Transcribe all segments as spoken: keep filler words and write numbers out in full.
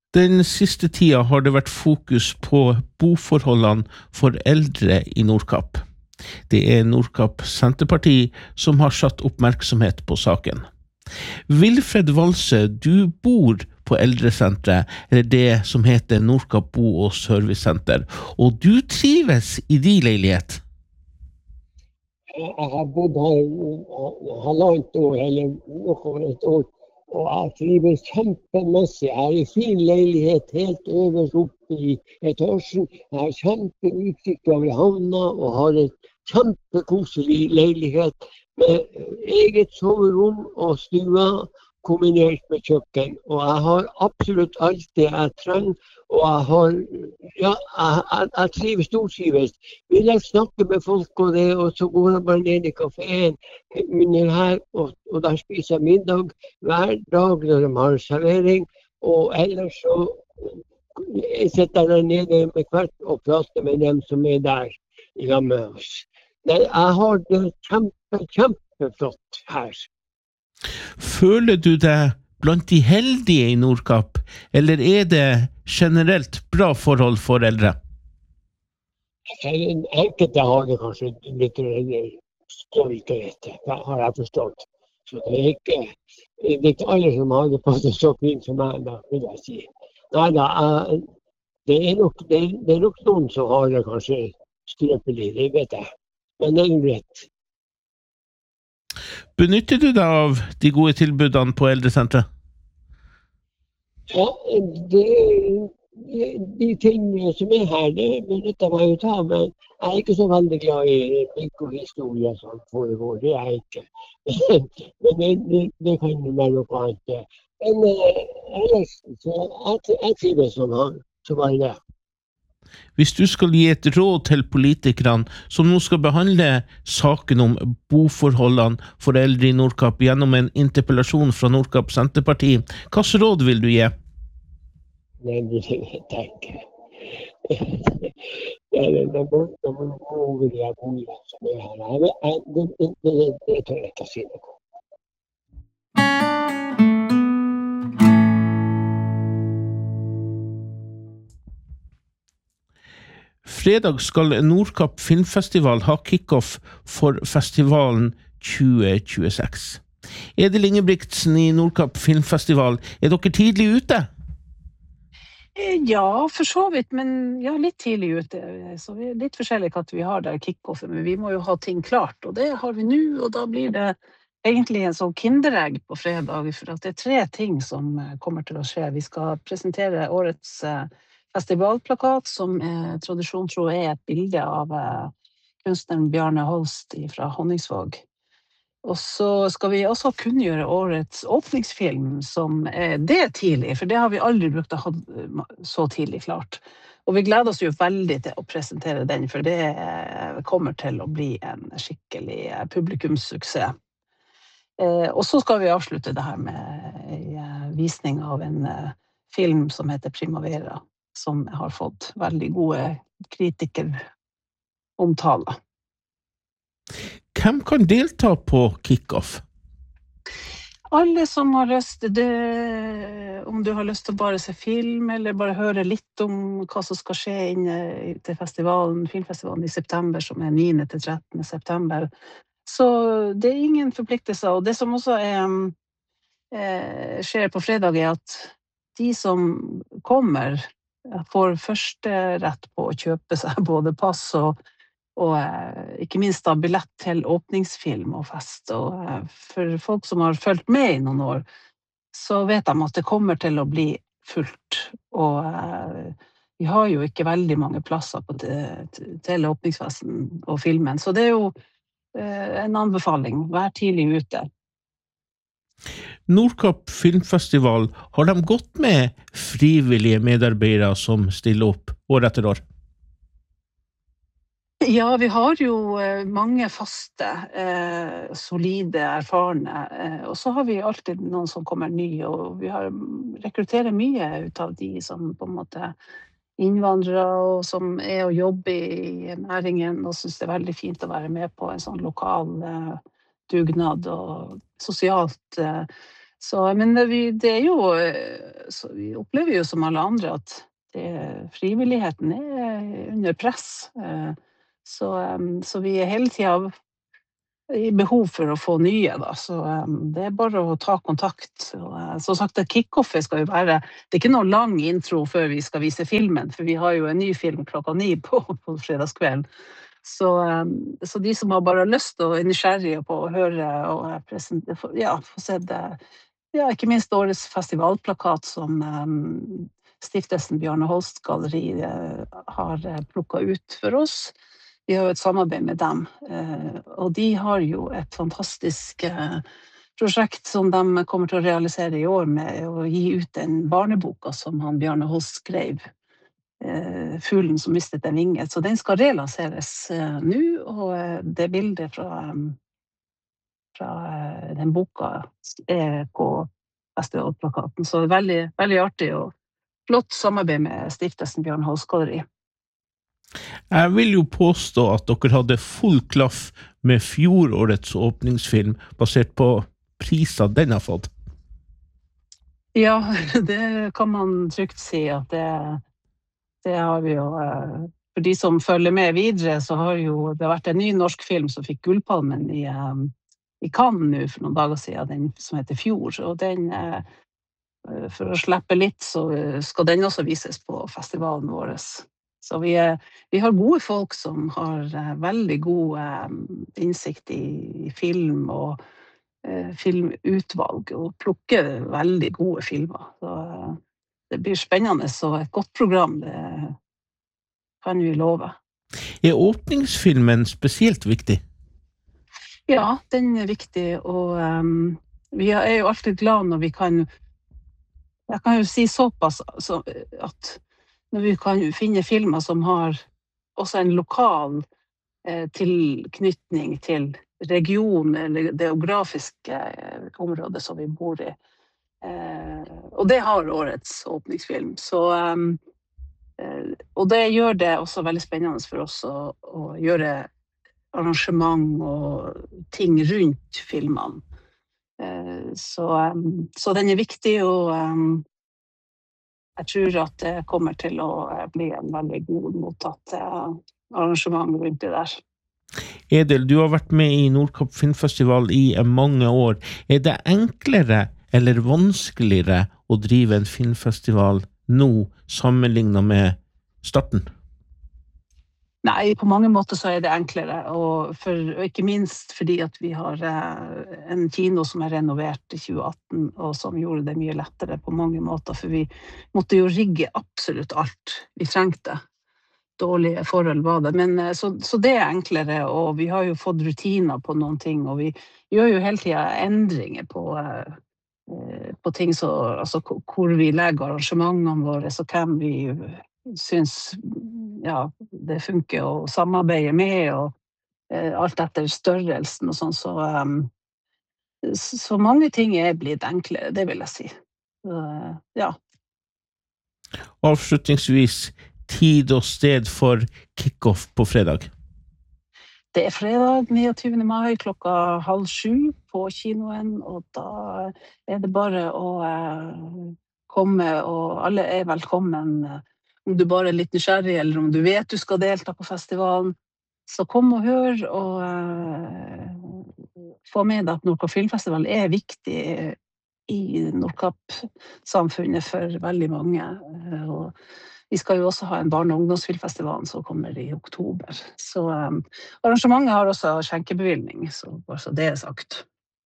Den siste tida har det vært fokus på boforholdene for eldre i Nordkapp. Det er Nordkapp Senterparti som har satt oppmerksomhet på saken. Wilfred Valse, du bor på eldresentret, eller det som heter Nordkapp Bo- og Servicesenter, og du trives i din leilighet. Jeg har bodd her halvannet år, eller noe over et år, og jeg trives kjempemessig. Jeg har en fin leilighet helt øverst oppe i etasjen. Jeg har kjempeutsikt over havna og har et kjempekoselig leilighet med eget soverom og stua kombinert med kjøkken. Og jeg har absolutt alt det jeg trenger, og jeg har, ja, jeg, jeg, jeg trives stortrives. Vil jeg snakke med folk og det, og så går jeg bare ned i kaféen under her, og, og der spiser jeg middag hver dag når de har servering, og ellers så jeg sitter jeg der nede med hvert og prater med dem som er der sammen med oss. Nei, jeg har det kjempe, kjempeflott her. Føler du deg blant de heldige i Nordkapp, eller er det generelt bra forhold for eldre? Enkelte har det kanskje litt stolthet, har jeg forstått. Så det er ikke, det er ikke alle som har det på det så fint som meg, da, vil jeg si. Nei da, det er nok, det er, det er nok noen som har det kanskje skrøpelig, det vet jeg. Men det er greit. Benytter du deg av de gode tilbudene på eldresentret? Ja, det, de tingene som er her, det benytter meg ut av, men jeg er ikke så veldig glad i bygg og historie som foregår, det er jeg ikke. Men det, det, det kan jo være noe annet. Men ellers, så jeg, jeg trives som han, som var det. Hvis du skal gi et råd til politikerne som nå skal behandle saken om boforholdene for eldre i Nordkapp gjennom en interpellasjon fra Nordkapp Senterparti, hva råd vil du gi? Nei, det vet jeg ikke. Det må gå over de her boligene som er her. Det, det, det, det tør jeg ikke si noe om. Fredag skal Nordkapp Filmfestival ha kick-off for festivalen tjue tjueseks. Edel Ingebrigtsen i Nordkapp Filmfestival, er dere tidlig ute? Ja, for så vidt, men ja, litt tidlig ute. Så vi er litt forskjellig hva vi har der kick-offen, men vi må jo ha ting klart, og det har vi nå, og da blir det egentlig en sånn kinderegg på fredag, for at det er tre ting som kommer til å skje. Vi skal presentere årets festivalplakat, som er, tradisjon tror er et bilde av eh, kunstneren Bjarne Holst fra Honningsvåg. Og så skal vi også kunngjøre årets åpningsfilm, som er det tidlig, for det har vi aldri brukt å ha så tidlig klart. Og vi gleder oss jo veldig til å presentere den, for det kommer til å bli en skikkelig publikumssuksess. Eh, og så skal vi avslutte det her med en visning av en eh, film som heter Primavera, som har fått veldig gode kritikersomtaler. Hvem kan delta på kick-off? Alle som har lyst, det, om du har lyst til å bare se film, eller bare høre litt om hva som skal skje inne til festivalen, filmfestivalen i september, som er niende til trettende september. Så det er ingen forpliktelser, og det som også er, eh, skjer på fredag er at de som kommer får første rett på å kjøpe seg både pass og, og ikke minst da billett til åpningsfilm og fest. Og for folk som har fulgt med i noen år, så vet de at det kommer til å bli fullt. Og vi har jo ikke veldig mange plasser på det, til åpningsfesten og filmen, så det er jo en anbefaling. Vær tidlig ute. Nordkapp Filmfestival, har de gått med frivillige medarbeidere som stiller opp år etter år? Ja, vi har jo mange faste, eh, solide, erfarne, eh, og så har vi alltid noen som kommer nye, og vi har rekrutterer mye ut av de som på en måte innvandrere, og som er og jobber i næringen, og synes det er veldig fint å være med på en sånn lokal eh, dugnad og sosialt. Så, men det, det er jo så vi opplever jo som alle andre at det, frivilligheten er under press. Så, så vi er hele tiden i behov for å få nye, da. Så det er bare å ta kontakt. Og, som sagt, det kick-offet skal jo være, det er ikke noe lang intro før vi skal vise filmen, for vi har jo en ny film klokka ni på, på fredagskvelden. Så, så de som har bare lyst og er nysgjerrige på å høre og presentere, ja, få se det, ja, ikke minst årets festivalplakat som um, Stiftelsen Bjarne Holst Galleri uh, har plukket ut for oss. Vi har jo et samarbeid med dem, uh, og de har jo et fantastisk uh, prosjekt som de kommer til å realisere i år med å gi ut en barneboka som han Bjarne Holst skrev, Fuglen som mistet en vinge. Så den skal relanseres uh, nå, og uh, det bildet fra, um, fra uh, den boka er på festivalplakaten. Så det er veldig, veldig artig og flott samarbeid med Stiftelsen Bjarne Holst Galleri. Jeg vil jo påstå at dere hadde full klaff med fjorårets åpningsfilm, basert på priser den har fått. Ja, det kan man trygt si at det Det har vi jo, for de som følger med videre, så har jo det vært en ny norsk film som fikk Gullpalmen i, i Cannes nå for noen dager siden, den som heter Fjord, og den, for å slippe litt, så skal den også vises på festivalen vår. Så vi, er, vi har gode folk som har veldig god innsikt i, i film og uh, filmutvalg, og plukker veldig gode filmer. Så det blir spennende, så et godt program, det kan vi love. Er åpningsfilmen spesielt viktig? Ja, den er viktig, og um, vi er jo alltid glad når vi kan, jeg kan jo si såpass så, at når vi kan finne filmer som har også en lokal eh, tilknytning til region eller det geografiske eh, området som vi bor i. Eh, og det har årets åpningsfilm. Så, um, eh, og det gjør det også veldig spennende for oss å, å gjøre arrangement og ting rundt filmene. Eh, så, um, så den er viktig, og um, jeg tror at det kommer til å bli en veldig god mottatt eh, arrangement rundt det der. Edel, du har vært med i Nordkapp Filmfestival i mange år. Er det enklere eller vanskeligere å drive en filmfestival nå sammenlignet med starten? Nei, på mange måter så er det enklere, og, for, og ikke minst fordi at vi har eh, en kino som er renovert i tjue atten, og som gjorde det mye lettere på mange måter, for vi måtte jo rigge absolutt alt vi trengte. Dårlige forhold var det, men så, så det er enklere, og vi har jo fått rutiner på noen ting, og vi gjør jo hele tiden endringer på, eh, på ting, så, altså hvor vi legger arrangementene våre, så hvem vi synes ja, det funker å samarbeide med, og eh, alt etter størrelsen og sånn, så, um, så mange ting er blitt enklere, det vil jeg si. Så, ja. Avslutningsvis, tid og sted for kick-off på fredag? Det er fredag niogtyvende mai klokka halv sju på kinoen, og da er det bare å uh, komme, og alle er velkommen, uh, om du bare er litt nysgjerrig, eller om du vet du skal delta på festivalen, så kom og hør, og uh, få med deg at Nordkapp Filmfestival er viktig i Nordkapp-samfunnet for veldig mange, uh, og vi skal jo også ha en barne- og ungdomsfilmfestival som kommer i oktober. Så um, arrangementet har også skjenkebevilgning, så bare så det er sagt.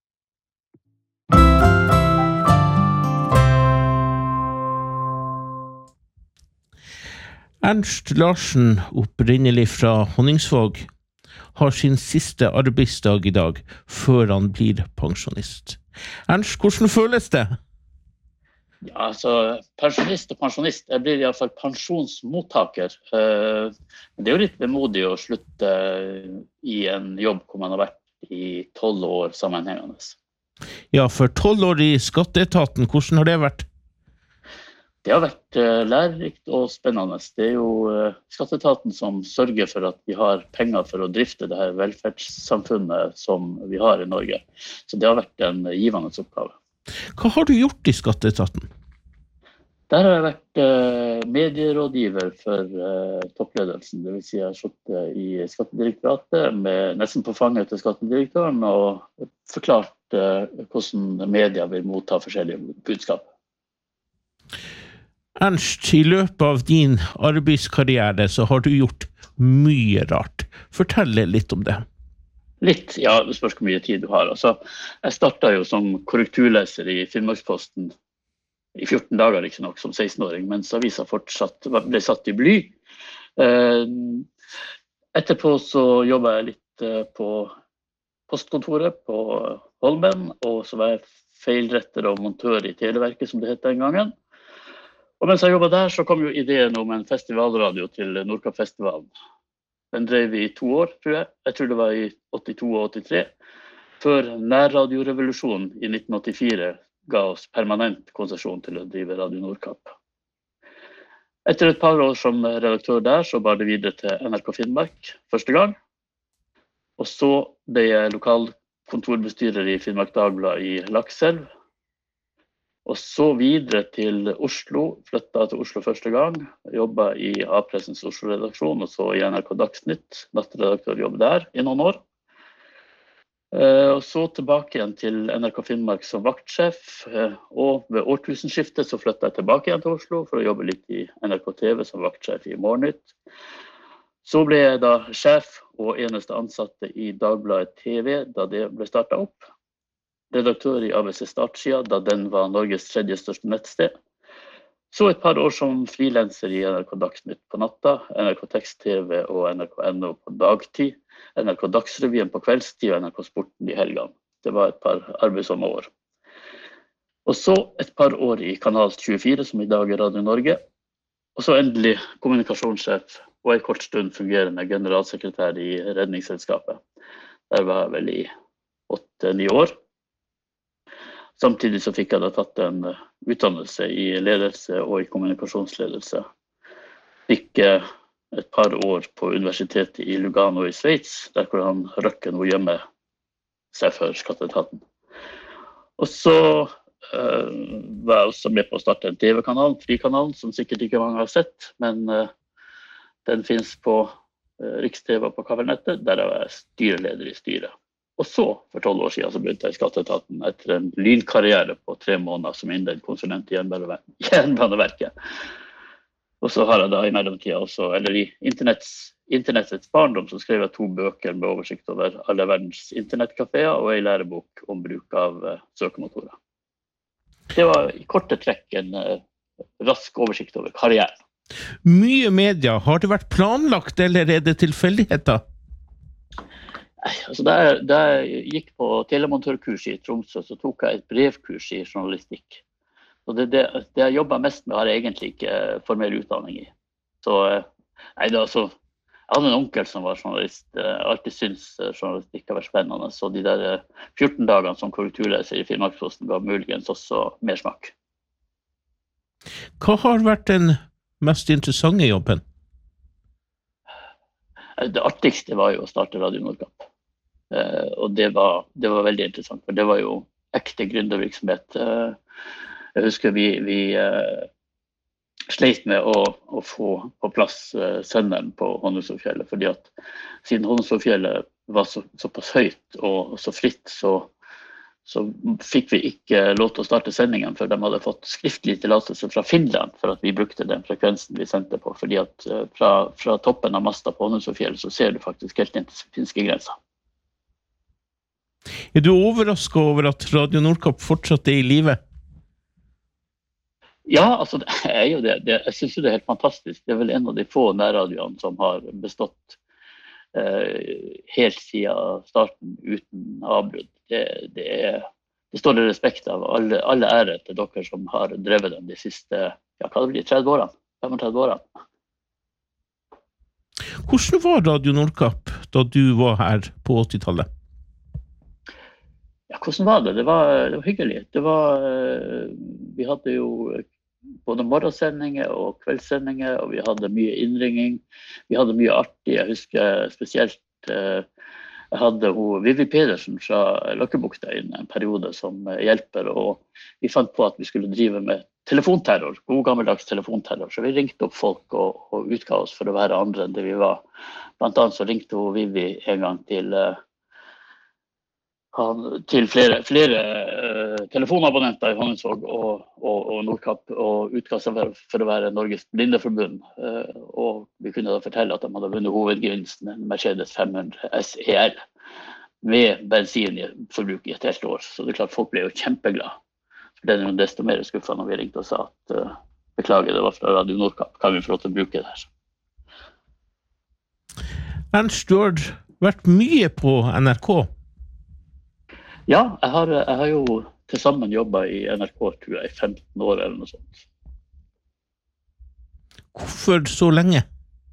Ernst Larsen, opprinnelig fra Honningsvåg, har sin siste arbeidsdag i dag, før han blir pensjonist. Ernst, hvordan føles det? Ja, altså, pensjonist og pensjonist, jeg blir i hvert fall pensjonsmottaker. Men det er jo litt vemodig å slutte i en jobb hvor man har vært i tolv år sammenhengende. Ja, for tolv år i skatteetaten, hvordan har det vært? Det har vært lærerikt og spennende. Det er jo skatteetaten som sørger for at vi har penger for å drifte det her velferdssamfunnet som vi har i Norge. Så det har vært en givende oppgave. Hva har du gjort i skatteetaten? Der har jeg vært eh, medierådgiver for eh, toppledelsen. Det vil si jeg har sittet i Skattedirektoratet med nesten på fanget til skattedirektøren og forklart eh, hvordan media vil motta forskjellige budskap. Ernst, i løpet av din arbeidskarriere så har du gjort mye rart. Fortell litt om det. Litt, ja, det spørs hvor mye tid du har. Altså, jeg startet jo som korrekturleser i Finnmarksposten i fjorten dager, ikke nok, som seksten-åring, mens avisa fortsatt ble satt i bly. Etterpå så jobbet jeg litt på postkontoret på Holmen, og så var jeg feilretter og montør i Televerket, som det het den gangen. Og mens jeg jobbet der, så kom jo ideen om en festivalradio til Nordkapp-festivalen. Den drev vi i to år, tror jeg. Jeg tror det var i åttito og åttitre. Før nærradiorevolusjonen i nitten åttifire ga oss permanent konsesjon til å drive Radio Nordkapp. Etter et par år som redaktør der, så bar det videre til N R K Finnmark første gang. Og så ble jeg lokalkontorbestyrer i Finnmark Dagblad i Lakselv. Og så videre til Oslo, flyttet til Oslo første gang, jobbet i A-pressens Oslo-redaksjon, og så i N R K Dagsnytt, nattredaktørjobb der i noen år. Og så tilbake igjen til N R K Finnmark som vaktsjef, og ved årtusenskiftet så flyttet jeg tilbake igjen til Oslo for å jobbe litt i N R K T V som vaktsjef i Morgennytt. Så ble jeg da sjef og eneste ansatte i Dagbladet T V da det ble startet opp. Redaktør i A B C Startsida da den var Norges tredje største nettsted. Så et par år som frilanser i N R K Dagsnytt på natta, N R K Tekst-T V og N R K N O på dagtid, N R K Dagsrevyen på kveldstid og N R K Sporten i helgene. Det var et par arbeidsomme år. Og så et par år i Kanal tjuefire, som i dag er Radio Norge. Og så endelig kommunikasjonssjef og en kort stund fungerende generalsekretær i Redningsselskapet. Der var jeg vel i åtte-ni år. Samtidig så fikk jeg da tatt en utdannelse i ledelse og i kommunikasjonsledelse. Fikk et par år på universitetet i Lugano i Sveits, der hvor han røkker noe hjemme seg for skatteetaten. Og så uh, var jeg også med på å starte en T V-kanal, Frikanalen, som sikkert ikke mange har sett, men uh, den finnes på uh, Riks-T V på kabelnettet, der jeg var styreleder i styret. Og så, for tolv år siden, så begynte jeg i skatteetaten etter en lynkarriere på tre måneder som innleid konsulent i Jernbaneverket. Og så har jeg da i mellomtiden også, eller i internetts, internettets barndom, så skrev jeg to bøker med oversikt over alle verdens internettkaféer og en lærebok om bruk av uh, søkemotorer. Det var i korte trekk en uh, rask oversikt over karrieren. Mye media, har det vært planlagt eller er det tilfeldigheter? Altså da, jeg, da jeg gikk på telemontørkurs i Tromsø, så tok jeg et brevkurs i journalistikk. Og det, det, det jeg jobbet mest med har jeg egentlig ikke formell utdanning i. Så nei, da, så, jeg hadde en onkel som var journalist. Jeg alltid syntes journalistikk har vært spennende, så de der fjorten dagene som korrekturleser i Finnmarksposten ga muligens også mer smak. Hva har vært den mest interessante jobben? Det artigste var jo å starte Radio Nordkapp. Uh, og det var, det var veldig interessant, for det var jo ekte gründervirksomhet. Uh, jeg husker vi, vi uh, sleit med å, å få på plass uh, senderen på Honningsvågfjellet, fordi at siden Honningsvågfjellet var så, såpass høyt og, og så fritt, så, så fikk vi ikke lov til å starte sendingen før de hadde fått skriftlig tillatelse fra Finland for at vi brukte den frekvensen vi sendte på, fordi at uh, fra, fra toppen av masta på Honningsvågfjellet så ser du faktisk helt inn til finske grenser. Er du overrasket over at Radio Nordkapp fortsatt er i live? Ja, altså det er jo det. det jeg synes jo det er helt fantastisk. Det er vel en av de få nærradioene som har bestått eh, helt siden starten uten avbrudd. Det, det, er, det står det respekt av alle, alle ære til dere som har drevet den de siste, ja, hva det blir, tretti årene, femogtretti årene. Hvordan var Radio Nordkapp da du var her på åttitallet? Ja, hvordan var det? Det var, det var hyggelig. Det var, vi hadde jo både morgensendinger og kveldssendinger, og vi hadde mye innringing. Vi hadde mye artig. Jeg husker spesielt, jeg hadde hun, Vivi Pedersen fra Løkkebukta i en periode som hjelper, og vi fant på at vi skulle drive med telefonterror, god gammeldags telefonterror. Så vi ringte opp folk og, og utga oss for å være andre enn det vi var. Blant annet så ringte hun Vivi en gang til, uh, til flere, flere uh, telefonabonnenter i Honningsvåg og, og, og Nordkapp, og utga seg for, for å være Norges Blindeforbund. Uh, og vi kunne da fortelle at de hadde vunnet hovedgevinsten, en Mercedes fem hundre S E L, med bensinforbruk i et helt år. Så det er klart folk ble jo kjempeglade. Det er jo desto mer skuffet når vi ringte og sa at uh, beklager, det var fra Radio Nordkapp, kan vi få lov til å bruke det her? Ernst, du har vært mye på N R K. Ja, jeg har, jeg har jo til sammen jobbet i N R K, tror jeg, i femten år eller noe sånt. Hvorfor så lenge?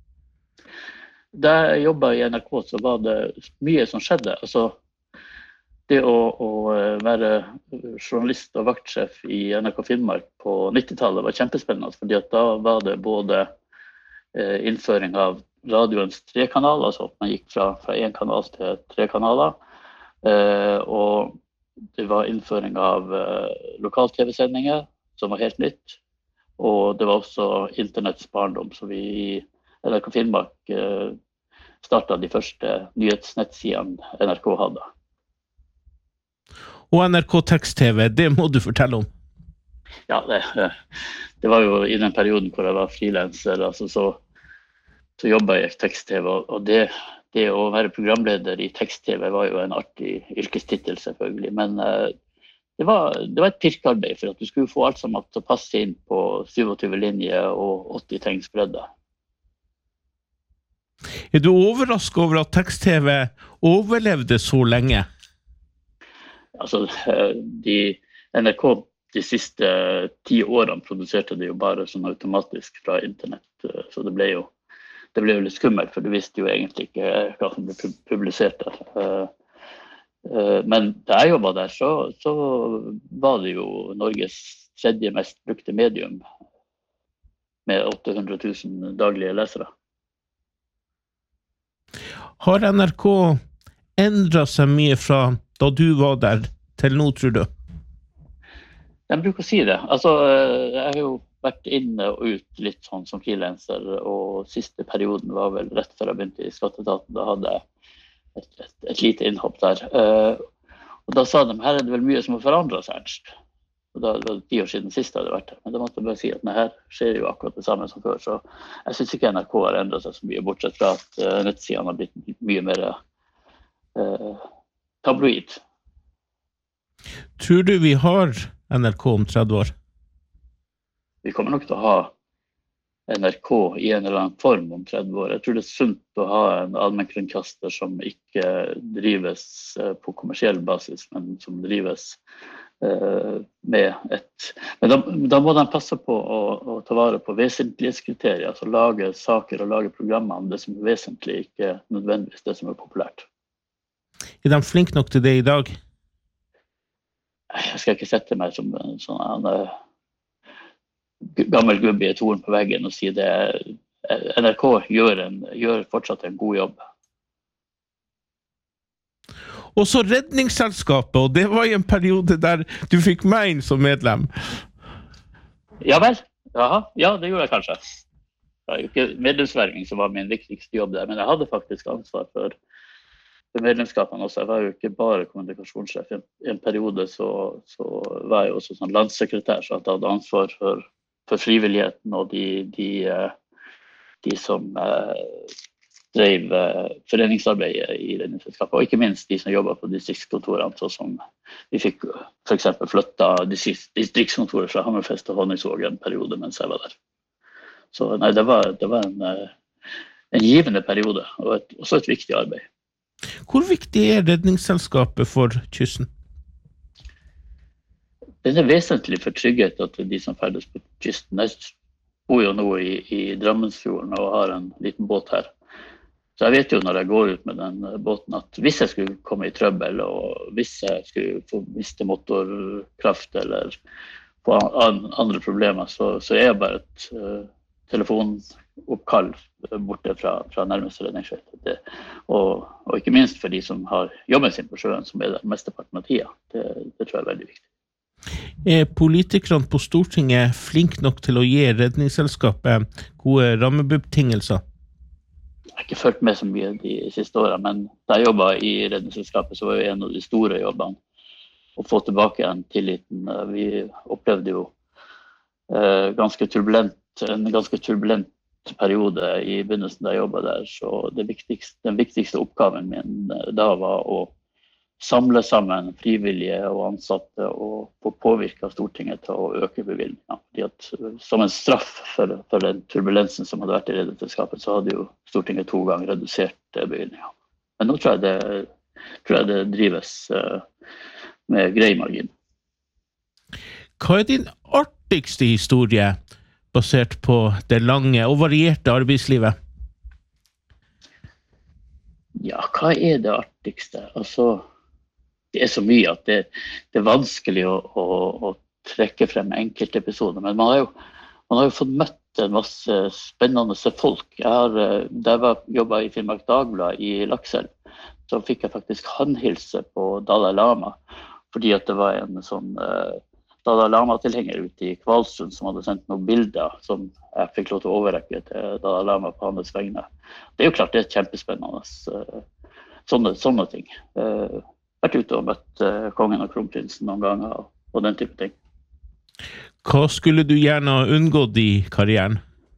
Da jeg jobbet i N R K så var det mye som skjedde. Altså, det å, å være journalist og vaktsjef i N R K Finnmark på nittitallet var kjempespennende, fordi at da var det både eh, innføring av radioens tre kanal, altså at man gikk fra, fra en kanal til tre kanaler, eh, og det var innføring av eh, lokal-tv-sendinger, som var helt nytt, og det var også internetts barndom, så vi i N R K Finnmark eh, startet de første nyhetsnettsidene N R K hadde. Og N R K Tekst-TV, det må du fortelle om. Ja, det, det var jo i den perioden hvor jeg var freelancer, altså så, så jobbet jeg i Tekst-TV, og det, det å være programleder i Tekst-TV var jo en artig yrkestitel selvfølgelig, men det var, det var et pirkearbeid for at du skulle få alt sammen til å passe inn på syvogtyve linjer og åtti tegns bredde. Er du overrasket over at Tekst-TV overlevde så lenge? Altså, de, N R K de siste ti årene produserte det jo bare sånn automatisk fra internett, så det ble jo, det ble jo litt skummelt, for du visste jo egentlig ikke hva som ble publisert der. Men da jeg jobbet der, så, så var det jo Norges tredje mest brukte medium, med åtte hundre tusen daglige lesere. Har N R K endret seg mye fra da du var der til nå, tror du? De bruker å si det. Altså, jeg har jo vært inne og ut litt sånn som freelancer, og siste perioden var vel rett før jeg begynte i Skatteetaten. Da hadde jeg et, et, et lite innhopp der. Og da sa de, her er det vel mye som har forandret seg, Ernst. Og da var det ti år siden sist jeg hadde vært her. Men da måtte jeg bare si at nei, her skjer jo akkurat det samme som før. Så jeg synes ikke N R K har endret seg så mye, bortsett fra at nettsidene har blitt mye mer uh, tabloid. Tror du vi har N R K om tretti år? Vi kommer nok til å ha N R K i en eller annen form om tretti år. Jeg tror det er sunt å ha en allmennkringkaster som ikke drives på kommersiell basis, men som drives uh, med et... Men da, da må de passe på å, å ta vare på vesentlighetskriterier, altså lage saker og lage programmer om det som er vesentlig, ikke nødvendigvis det som er populært. Er de flinke nok til det i dag? Jeg skal ikke sette meg som en sånn uh, gammel gubbe i et horn på veggen og si det. N R K gjør, en, gjør fortsatt en god jobb. Og så Redningsselskapet, og det var i en periode der du fikk meg inn som medlem. Ja vel, Jaha. Ja, det gjorde jeg kanskje. Det var jo ikke medlemsverving som var min viktigste jobb der, men jeg hadde faktisk ansvar for for medlemskapene også. Jeg var jo ikke bare kommunikasjonssjef. I en periode så, så var jeg også sånn landssekretær, så jeg hadde ansvar for, for frivilligheten og de, de, de som eh, drev eh, foreningsarbeidet i Redningsselskapet, og ikke minst de som jobbet på distriktskontorene, så som vi fikk for eksempel flytta distriktskontoret fra Hammerfest til Honningsvåg en periode mens jeg var der. Så nei, det var, det var en, en givende periode, og et, også et viktig arbeid. Hvor viktig er Redningsselskapet for kysten? Det er vesentlig for trygghet at de som ferdes på kysten. Jeg bor jo nå i, i Drammensfjorden og har en liten båt her. Så jeg vet jo når jeg går ut med den båten at hvis jeg skulle komme i trøbbel, og hvis jeg skulle få miste motorkraft eller få andre problemer, så, så er jeg bare et uh, telefonoppkall borte fra, fra nærmeste redningsskøyte. Og, og ikke minst for de som har jobben sin på sjøen, som er den mesteparten av tida. Det, det tror jeg er veldig viktig. Er politikerne på Stortinget flink nok til å gi redningsselskapet gode rammebetingelser? Jeg har ikke følt med så mye de siste årene, men da jeg jobbet i redningsselskapet, så var jo en av de store jobbene å få tilbake igjen tilliten. Vi opplevde jo eh, ganske turbulent, en ganske turbulent periode i begynnelsen da jeg jobbet der, så det viktigste, den viktigste oppgaven min da var å samle sammen frivillige og ansatte og få påvirket Stortinget til å øke bevilgningen. Fordi at, som en straff for, for den turbulensen som hadde vært i redningsselskapet, så hadde jo Stortinget to ganger redusert bevilgningen. Men nå tror jeg det, tror jeg det drives uh, med grei margin. Hva er din artigste historie basert på det lange og varierte arbeidslivet? Ja, hva er det artigste? Altså, det er så mye at det, det er vanskelig å, å, å trekke frem enkeltepisoder, men man har jo, man har jo fått møtt en masse spennende folk. Jeg har, da jeg var, jobbet i Finnmark Dagblad i Lakselv, så fikk jeg faktisk håndhilse på Dalai Lama, fordi at det var en sånn uh, Dalai Lama-tilhenger ute i Kvalsund som hadde sendt noen bilder som jeg fikk lov til å overrekke til Dalai Lama på hans vegne. Det er jo klart det er kjempespennende, uh, sånne, sånne ting. Uh, vært ute og møtt uh, kongen og kronprinsen noen ganger og, og den type ting. Hva skulle du gjerne ha unngått i karrieren?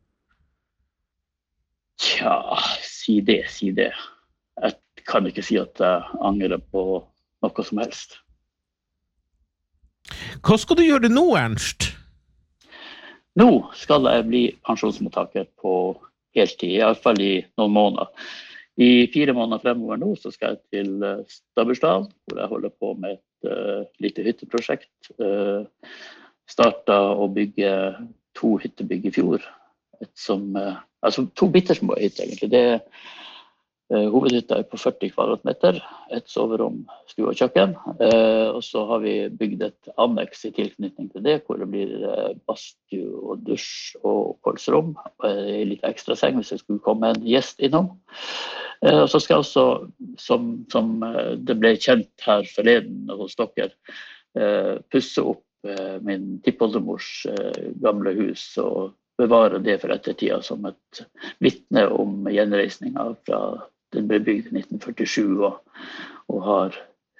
Tja, si det, si det. Jeg kan ikke si at jeg angrer på noe som helst. Hva skal du gjøre nå, Ernst? Nå skal jeg bli pensjonsmottaker på heltid, i hvert fall i noen måneder. I fire måneder fremover nå så skal jeg til Stabbursdalen, hvor jeg holder på med et uh, lite hytteprosjekt. Uh, startet å bygge to hyttebygg i fjor. Et som, uh, altså to bittersmå hytter egentlig. Det er uh, hovedhytta er på førti kvadratmeter, et soverom, stue og kjøkken. Uh, og så har vi bygd et anneks i tilknytning til det, hvor det blir uh, badstue og dusj og oppholdsrom. Og en litt ekstra seng hvis det skulle komme en gjest innom. Og så skal jeg også, som, som det ble kjent her forleden hos dere, pusse opp min tippoldemors gamle hus og bevare det for ettertida som et vittne om gjenreisningen fra den ble bygd i nitten førtisju og, og har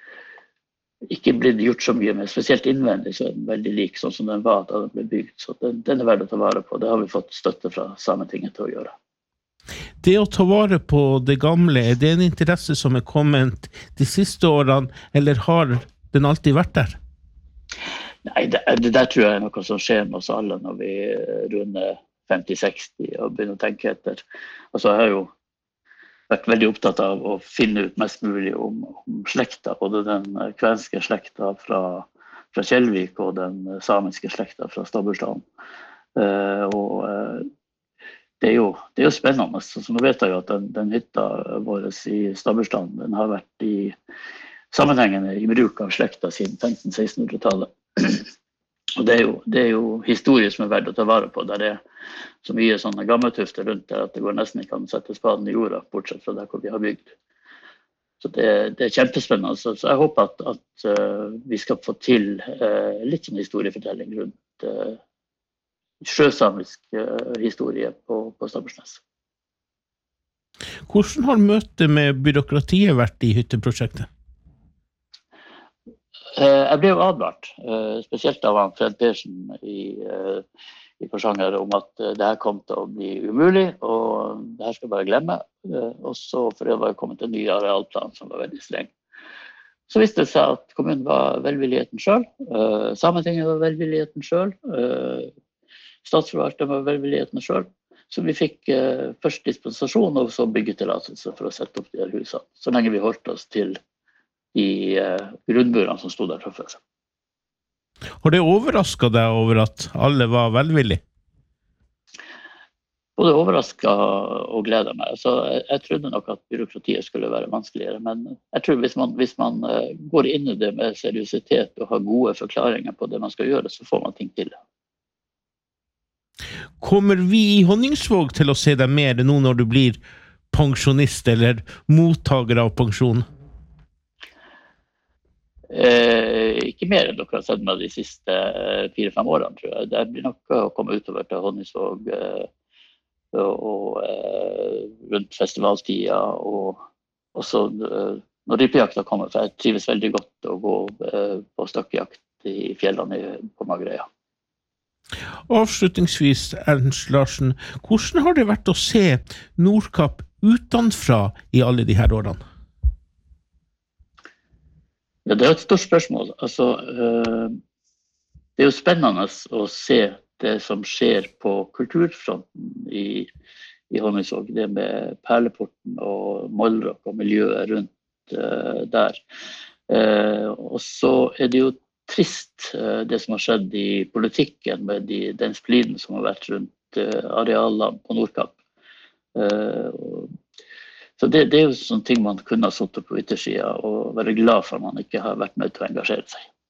ikke blitt gjort så mye med, spesielt innvendig så er den veldig lik sånn som den var da den ble bygd, så den, den er verdt å ta vare på. Det har vi fått støtte fra Sametinget til å gjøre. Det å ta vare på det gamle, er det en interesse som er kommet de siste årene, eller har den alltid vært der? Nei, det, det der tror jeg er noe som skjer med oss alle når vi runder femti seksti og begynner å tenke etter. Altså, jeg har jo vært veldig opptatt av å finne ut mest mulig om, om slekta, både den kvenske slekta fra, fra Kjellvik og den samiske slekta fra Stabbursdalen. Uh, og uh, Det er, jo, det er jo spennende, så nå vet jeg jo at den, den hytta vår i Stabbursdalen, den har vært i sammenhengende i bruk av slekta siden femten-sekstenhundretallet. Og det er, jo, det er jo historie som er verdt å ta vare på, der det er så mye sånne gammeltufter rundt der at det går nesten ikke an å sette spaden i jorda, bortsett fra der hvor vi har bygd. Så det, det er kjempespennende, så, så jeg håper at, at uh, vi skal få til uh, litt sånn historiefortelling rundt uh, sjøsamisk uh, historie på, på Stabbursnes. Hvordan har møtet med byråkratiet vært i hytteprosjektet? Uh, jeg ble jo advart, uh, spesielt av han Fred Persen i, uh, i Porsanger, om at uh, det her kom til å bli umulig, og det her skal jeg bare glemme. Uh, og så for det var kommet en ny arealplan som var veldig streng. Så viste det seg at kommunen var velvilligheten selv, uh, Sametinget var velvilligheten selv, uh, Statsforvalteren var velvilligheten selv, så vi fikk eh, først dispensasjon og så byggetillatelse for å sette opp de her husene, så lenge vi holdt oss til de eh, grunnmurene som stod der fra før. Har det overrasket deg over at alle var velvillige? Både overrasket og gleder meg. Altså, jeg, jeg trodde nok at byråkratiet skulle være vanskeligere, men jeg tror hvis man, hvis man uh, går inn i det med seriøsitet og har gode forklaringer på det man skal gjøre, så får man ting til. Kommer vi i Honningsvåg til å se deg mer nå når du blir pensjonist eller mottager av pensjon? Eh, ikke mer enn dere har sett med de siste fire-fem årene, tror jeg. Det blir nok å komme utover til Honningsvåg eh, og, og eh, rundt festivaltida, og også eh, når rypejakta kommer, for jeg trives veldig godt å gå eh, på støkkjakt i fjellene på Magerøya. Avslutningsvis, Ernst Larsen, hvordan har det vært å se Nordkapp utenfra i alle de her årene? Ja, det er et stort spørsmål. Altså, øh, det er jo spennende å se det som skjer på kulturfronten i, i Honningsvåg, det med Perleporten og Målrock og miljøet rundt øh, der. Uh, og så er det jo trist uh, det som har skjedd i politikken med de, den spliden som har vært rundt uh, arealene på Nordkapp. Uh, og Så det, det er jo sånne ting man kunne ha satt opp på yttersida og være glad for at man ikke har vært nødt til å engasjere seg.